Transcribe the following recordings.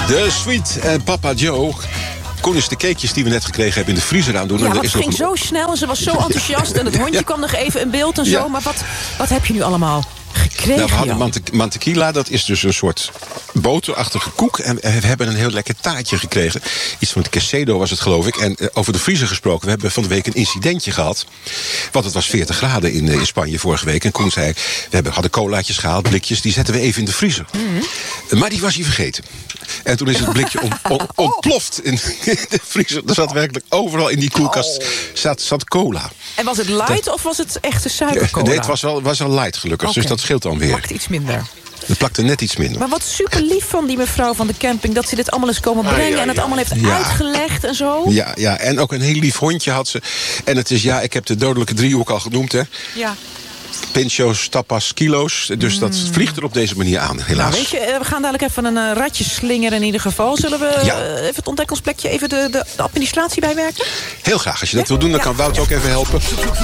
De Sweet en Papa Joe. Kon eens de cakejes die we net gekregen hebben in de vriezer aan doen. Ja, en het ging zo snel en ze was zo enthousiast. En het hondje kwam nog even in beeld en zo. Ja. Maar wat heb je nu allemaal gekregen? Nou, we hadden mantequilla, dat is dus een soort boterachtige koek. En we hebben een heel lekker taartje gekregen. Iets van het quesado was het, geloof ik. En over de vriezer gesproken, we hebben van de week een incidentje gehad. Want het was 40 graden in Spanje vorige week. En Koen zei, hadden colaatjes gehaald, blikjes. Die zetten we even in de vriezer. Maar die was hij vergeten. En toen is het blikje ontploft in de vriezer. Er zat werkelijk overal in die koelkast zat cola. En was het light of was het echte suikercola? Nee, het was wel light gelukkig. Dus dat scheelt dan weer. Pakt iets minder. Het plakte net iets minder. Maar wat super lief van die mevrouw van de camping, dat ze dit allemaal eens komen brengen en het allemaal heeft uitgelegd en zo. Ja, en ook een heel lief hondje had ze. En het is, ik heb de dodelijke driehoek al genoemd, hè. Ja. Pincho's, tapas, kilo's. Dus dat vliegt er op deze manier aan, helaas. Nou, weet je, we gaan dadelijk even een ratje slingeren in ieder geval. Zullen we even het ontdekkingsplekje even de administratie bijwerken? Heel graag. Als je dat wil doen, dan kan Wout ook even helpen.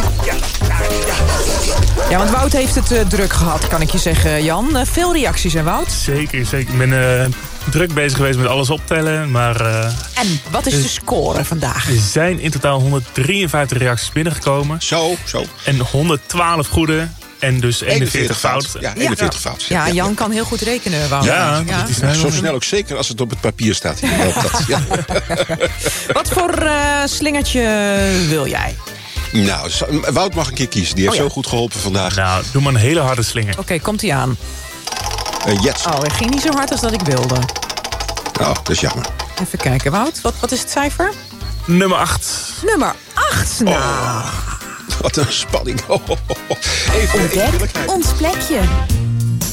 Ja, want Wout heeft het druk gehad, kan ik je zeggen, Jan. Veel reacties, hè, Wout? Zeker. Ik ben druk bezig geweest met alles optellen, maar... En wat is de score vandaag? Er zijn in totaal 153 reacties binnengekomen. Zo. En 112 goede en dus 41 fout. Ja, 41 fout. Ja, Jan kan heel goed rekenen, Wout. Ja. Zo snel ook, zeker als het op het papier staat. Wat voor slingertje wil jij? Nou, Wout mag een keer kiezen. Die heeft zo goed geholpen vandaag. Nou, doe maar een hele harde slinger. Oké, komt-ie aan. Jets. Oh, hij ging niet zo hard als dat ik wilde. Oh, dat is jammer. Even kijken, Wout. Wat is het cijfer? Nummer 8. Nummer 8. Nou. Wat een spanning. Even Ontdek ons plekje.